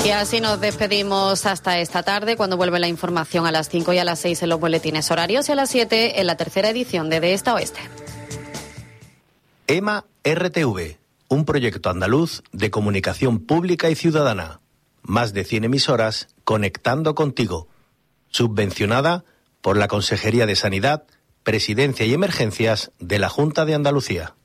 Y así nos despedimos hasta esta tarde, cuando vuelve la información a las 5 y a las 6 en los boletines horarios y a las 7 en la tercera edición de Esta Oeste. EMA RTV, un proyecto andaluz de comunicación pública y ciudadana. Más de 100 emisoras conectando contigo. Subvencionada por la Consejería de Sanidad, Presidencia y Emergencias de la Junta de Andalucía.